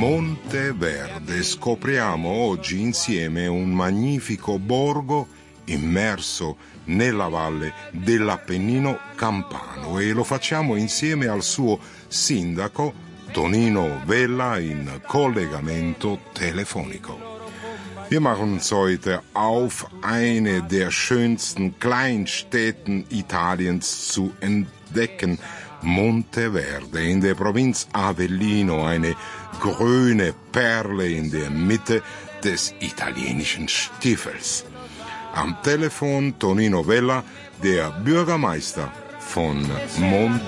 Monteverde. Scopriamo oggi insieme un magnifico borgo immerso nella valle dell'Appennino campano e lo facciamo insieme al suo sindaco Tonino Vella in collegamento telefonico. Wir machen uns heute auf, eine der schönsten Kleinstädten Italiens zu entdecken, Monteverde in der Provinz Avellino, eine grüne Perle in der Mitte des italienischen Stiefels. Am Telefon Tonino Vella, der Bürgermeister von Monteverde.